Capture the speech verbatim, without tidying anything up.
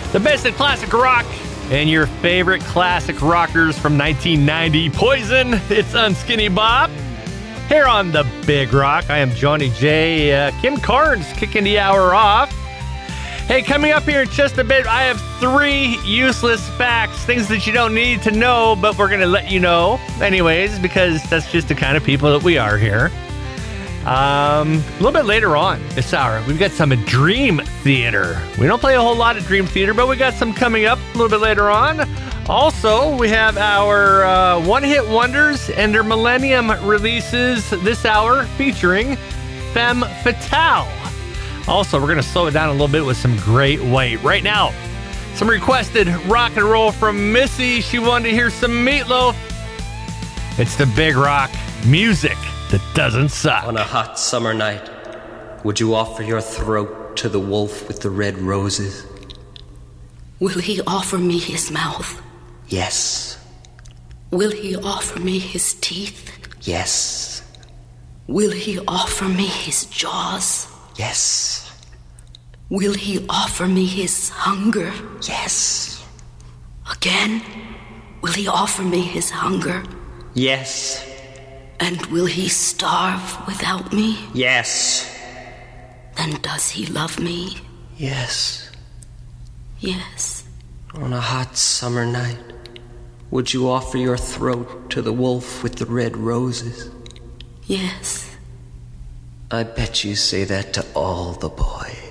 The best of classic rock and your favorite classic rockers from nineteen ninety. Poison, it's Unskinny Bob. Here on The Big Rock, I am Johnny J. Uh, Kim Carnes kicking the hour off. Hey, coming up here in just a bit, I have three useless facts, things that you don't need to know, but we're going to let you know anyways, because that's just the kind of people that we are here. Um, a little bit later on this hour, we've got some Dream Theater. We don't play a whole lot of Dream Theater, but we got some coming up a little bit later on. Also, we have our uh, one-hit wonders and their Millennium releases this hour featuring Femme Fatale. Also, we're going to slow it down a little bit with some Great White. Right now, some requested rock and roll from Missy. She wanted to hear some Meatloaf. It's The Big Rock, music that doesn't suck. On a hot summer night, would you offer your throat to the wolf with the red roses? Will he offer me his mouth? Yes. Will he offer me his teeth? Yes. Will he offer me his jaws? Yes. Will he offer me his hunger? Yes. Again, will he offer me his hunger? Yes. And will he starve without me? Yes. Then does he love me? Yes. Yes. On a hot summer night, would you offer your throat to the wolf with the red roses? Yes. I bet you say that to all the boys.